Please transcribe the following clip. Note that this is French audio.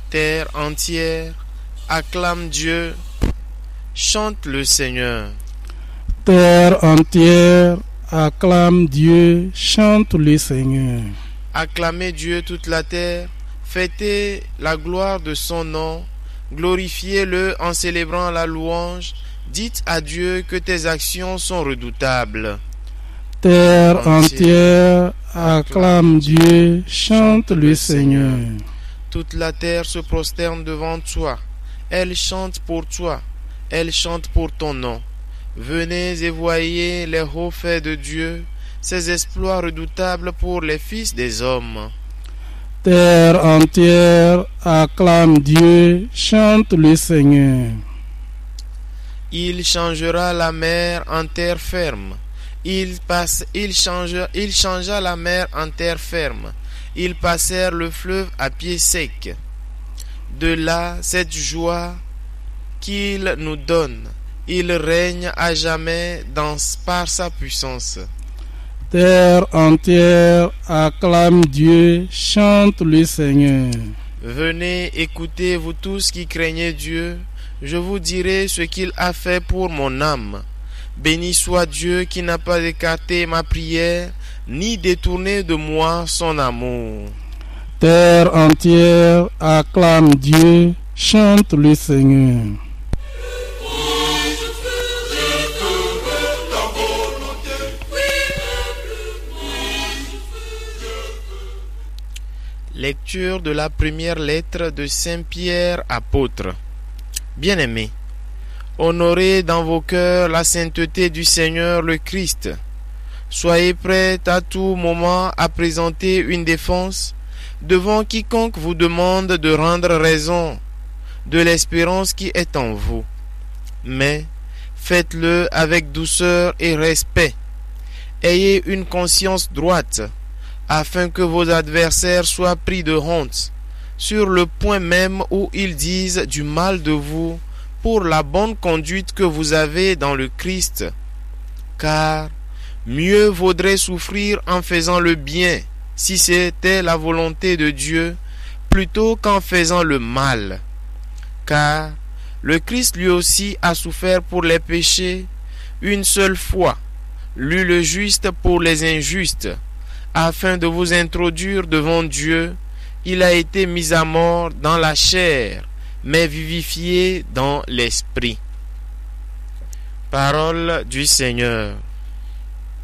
Terre entière, acclame Dieu, chante le Seigneur. Terre entière, acclame Dieu, chante le Seigneur. Acclamez Dieu toute la terre, fêtez la gloire de son nom, glorifiez-le en célébrant la louange, dites à Dieu que tes actions sont redoutables. Terre entière, acclame Dieu, chante le Seigneur. Toute la terre se prosterne devant toi, elle chante pour toi, elle chante pour ton nom. Venez et voyez les hauts faits de Dieu, ses exploits redoutables pour les fils des hommes. Terre entière, acclame Dieu, chante le Seigneur. Il changera la mer en terre ferme. Il changea la mer en terre ferme. Ils passèrent le fleuve à pied sec. De là, cette joie qu'il nous donne. Il règne à jamais par sa puissance. Terre entière, acclame Dieu, chante le Seigneur. Venez, écoutez, vous tous qui craignez Dieu, je vous dirai ce qu'il a fait pour mon âme. Béni soit Dieu qui n'a pas écarté ma prière, ni détourné de moi son amour. Terre entière, acclame Dieu, chante le Seigneur. Lecture de la première lettre de Saint Pierre apôtre. Bien-aimés, honorez dans vos cœurs la sainteté du Seigneur le Christ. Soyez prêts à tout moment à présenter une défense devant quiconque vous demande de rendre raison de l'espérance qui est en vous. Mais faites-le avec douceur et respect. Ayez une conscience droite, afin que vos adversaires soient pris de honte, sur le point même où ils disent du mal de vous pour la bonne conduite que vous avez dans le Christ. Car mieux vaudrait souffrir en faisant le bien, si c'était la volonté de Dieu, plutôt qu'en faisant le mal. Car le Christ lui aussi a souffert pour les péchés une seule fois, lui le juste pour les injustes, afin de vous introduire devant Dieu. Il a été mis à mort dans la chair, mais vivifié dans l'esprit. Parole du Seigneur.